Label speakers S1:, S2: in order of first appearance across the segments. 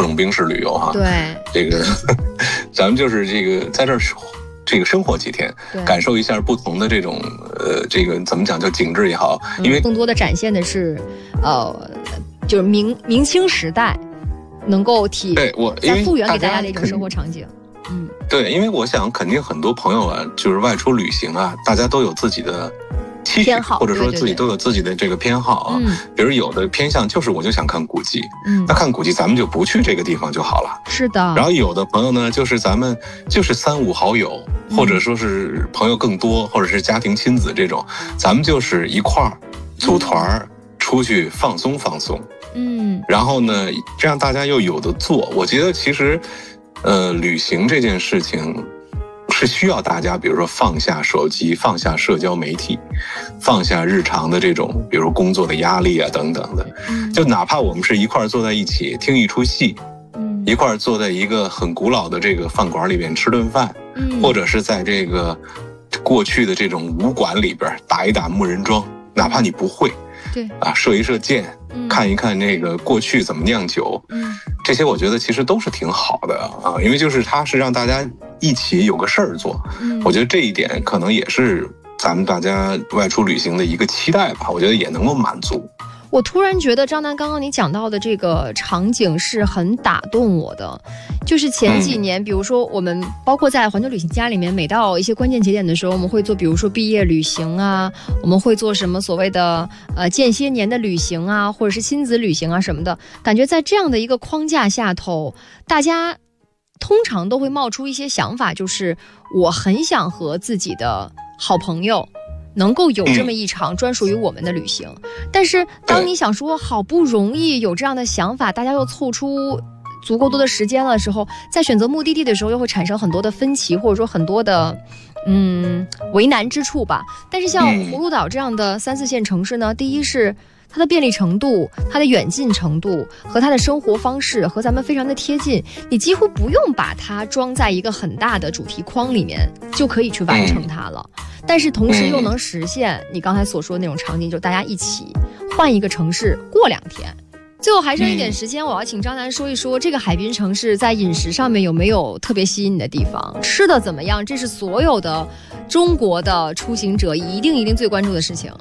S1: 特种兵式旅游哈。
S2: 对，
S1: 这个咱们就是这个在这儿这个生活几天，感受一下不同的这种这个怎么讲叫景致也好，因为
S2: 更多的展现的是就是明清时代能够再复原给大家的一种生活场景。
S1: 对，因为我想肯定很多朋友啊，就是外出旅行啊，大家都有自己的期许，或者说自己都有自己的这个偏好啊。比如有的偏向就是我就想看古迹，那看古迹咱们就不去这个地方就好了。
S2: 是的。
S1: 然后有的朋友呢，就是咱们就是3、5好友，或者说是朋友更多，或者是家庭亲子这种，咱们就是一块儿组团出去放松放松。然后呢，这样大家又有的做。我觉得其实旅行这件事情是需要大家比如说放下手机，放下社交媒体，放下日常的这种比如工作的压力啊等等的，就哪怕我们是一块坐在一起听一出戏，一块坐在一个很古老的这个饭馆里面吃顿饭，或者是在这个过去的这种武馆里边打一打木人桩，哪怕你不会，
S2: 对
S1: 啊，射一射箭，看一看那个过去怎么酿酒，这些我觉得其实都是挺好的啊，因为就是它是让大家一起有个事儿做，我觉得这一点可能也是咱们大家外出旅行的一个期待吧，我觉得也能够满足。
S2: 我突然觉得张楠刚刚你讲到的这个场景是很打动我的，就是前几年比如说我们包括在环球旅行家里面，每到一些关键节点的时候，我们会做比如说毕业旅行啊，我们会做什么所谓的间歇年的旅行啊，或者是亲子旅行啊什么的，感觉在这样的一个框架下头，大家通常都会冒出一些想法，就是我很想和自己的好朋友能够有这么一场专属于我们的旅行，但是当你想说好不容易有这样的想法，大家又凑出足够多的时间了的时候，在选择目的地的时候又会产生很多的分歧，或者说很多的为难之处吧。但是像葫芦岛这样的3、4线城市呢，第一是它的便利程度，它的远近程度和它的生活方式和咱们非常的贴近，你几乎不用把它装在一个很大的主题框里面就可以去完成它了，但是同时又能实现你刚才所说的那种场景，就大家一起换一个城市过2天。最后还剩一点时间，我要请张楠说一说这个海滨城市在饮食上面有没有特别吸引你的地方，吃的怎么样，这是所有的中国的出行者一定最关注的事情。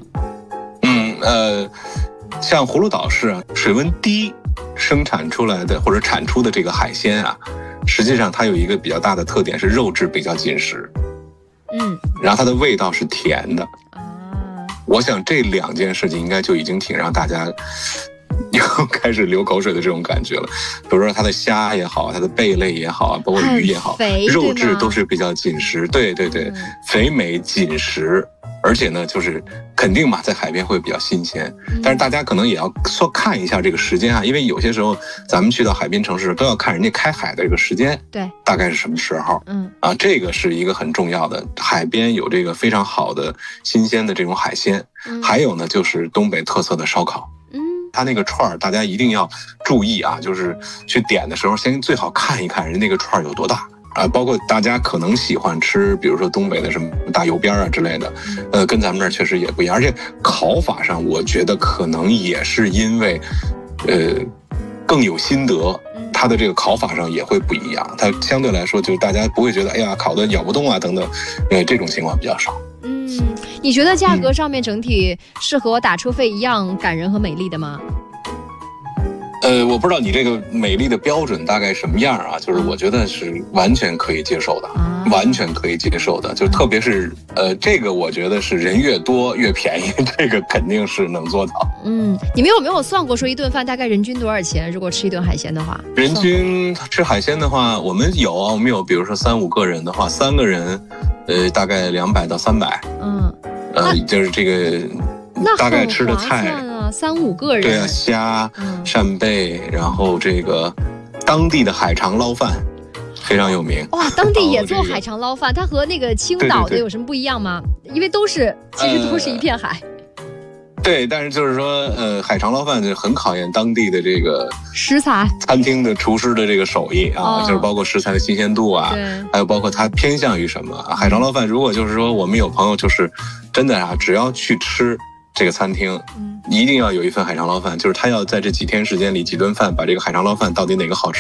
S1: 像葫芦岛市啊，水温低生产出来的或者产出的这个海鲜啊，实际上它有一个比较大的特点是肉质比较紧实，然后它的味道是甜的我想这2件事情应该就已经挺让大家又开始流口水的这种感觉了。比如说它的虾也好，它的贝类也好，包括鱼也好，肉质都是比较紧实，对，肥美紧实，而且呢就是肯定嘛，在海边会比较新鲜，但是大家可能也要看一下这个时间啊，因为有些时候咱们去到海滨城市都要看人家开海的这个时间，对，大概是什么时候，这个是一个很重要的，海边有这个非常好的新鲜的这种海鲜，还有呢就是东北特色的烧烤。它那个串儿大家一定要注意啊，就是去点的时候先最好看一看人那个串儿有多大啊，包括大家可能喜欢吃比如说东北的什么大油边啊之类的，跟咱们这儿确实也不一样，而且烤法上我觉得可能也是因为更有心得，它的这个烤法上也会不一样，它相对来说就是大家不会觉得哎呀烤得咬不动啊等等，这种情况比较少。
S2: 你觉得价格上面整体是和打车费一样感人和美丽的吗？
S1: 我不知道你这个美丽的标准大概什么样啊，就是我觉得是完全可以接受的，完全可以接受的，就特别是这个我觉得是人越多越便宜，这个肯定是能做到。
S2: 你们有没有算过说一顿饭大概人均多少钱？如果吃一顿海鲜的话，
S1: 人均吃海鲜的话，我们有比如说3、5个人的话，3个人大概200到300，就是这个大概吃的菜
S2: 3、5个人，
S1: 对啊，虾、扇贝，然后这个当地的海肠捞饭非常有名。
S2: 哇，当地也做海肠捞饭，它和那个青岛的有什么不一样吗？因为其实都是一片海。
S1: 对，但是就是说，海肠捞饭就很考验当地的这个
S2: 食材，
S1: 餐厅的厨师的这个手艺啊，就是包括食材的新鲜度啊，还有包括它偏向于什么。海肠捞饭，如果就是说我们有朋友就是真的啊，只要去吃这个餐厅，一定要有一份海肠捞饭，就是他要在这几天时间里几顿饭，把这个海肠捞饭到底哪个好吃。